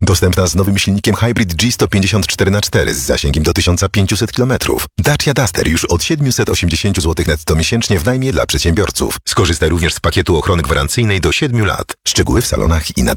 Dostępna z nowym silnikiem Hybrid G154x4 z zasięgiem do 1500 km. Dacia Duster już od 780 zł netto miesięcznie w najmie dla przedsiębiorców. Skorzystaj również z pakietu ochrony gwarancyjnej do 7 lat. Szczegóły w salonach i na